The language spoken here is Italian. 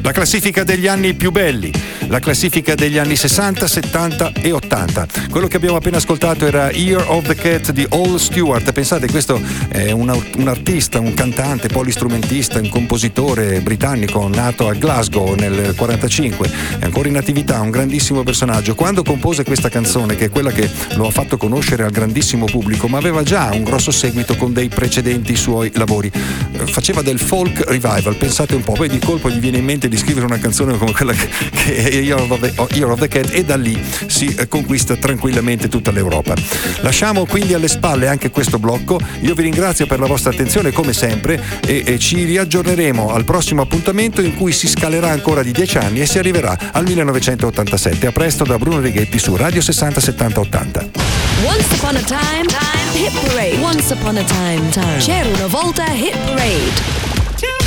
La classifica degli anni più belli, la classifica degli anni 60, 70 e 80. Quello che abbiamo appena ascoltato era Year of the Cat di Al Stewart. Pensate, questo è un artista, un cantante, polistrumentista, un compositore britannico nato a Glasgow nel 45, è ancora in attività, un grandissimo personaggio. Quando compose questa canzone, che è quella che lo ha fatto conoscere al grandissimo pubblico, ma aveva già un grosso seguito con dei precedenti suoi lavori, faceva del folk revival, pensate un po', poi di colpo gli viene in mente di scrivere una canzone come quella che è Year of the Cat, e da lì si conquista tranquillamente tutta l'Europa. Lasciamo quindi alle spalle anche questo blocco. Io vi ringrazio per la vostra attenzione come sempre e ci riaggiorneremo al prossimo appuntamento, in cui si scalerà ancora di 10 anni e si arriverà al 1987. A presto da Bruno Righetti su Radio 60 70 80. Once upon a time, Hit Parade. Once upon a time. C'era una volta Hit Parade.